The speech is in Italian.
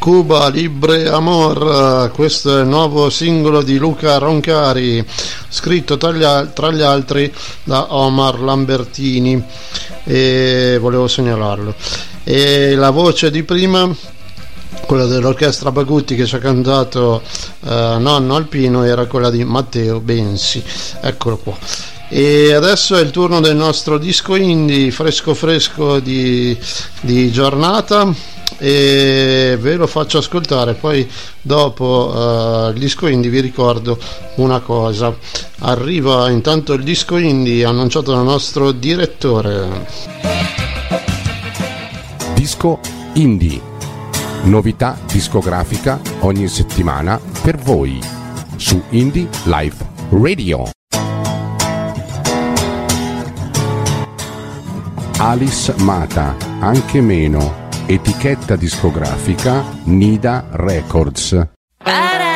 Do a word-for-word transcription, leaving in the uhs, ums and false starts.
Cuba Libre Amor, questo è il nuovo singolo di Luca Roncari, scritto tra gli, al- tra gli altri da Omar Lambertini, e volevo segnalarlo. E la voce di prima, quella dell'orchestra Bagutti che ci ha cantato eh, Nonno Alpino, era quella di Matteo Bensi, eccolo qua. E adesso è il turno del nostro disco indie fresco fresco di, di giornata, e ve lo faccio ascoltare. Poi dopo uh, il disco indie vi ricordo una cosa: arriva intanto il disco indie annunciato dal nostro direttore. Disco indie, novità discografica ogni settimana per voi su Indie Live Radio. Alice Mata, anche meno, etichetta discografica Nida Records.